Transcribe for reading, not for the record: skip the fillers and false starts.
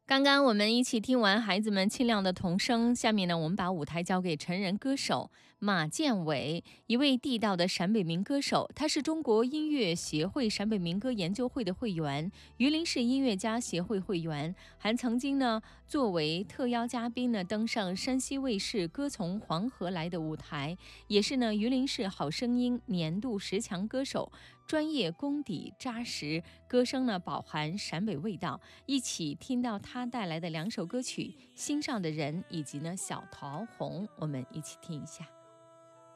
刚刚我们一起听完孩子们清亮的童声，下面呢，我们把舞台交给成人歌手马建伟，一位地道的陕北民歌手。他是中国音乐协会陕北民歌研究会的会员，榆林市音乐家协会会员，还曾经呢作为特邀嘉宾呢登上山西卫视《歌从黄河来》的舞台，也是呢榆林市好声音年度10强歌手。专业功底扎实，歌声呢饱含陕北味道。一起听到他带来的2首歌曲《心上的人》以及呢《小桃红》，我们一起听一下。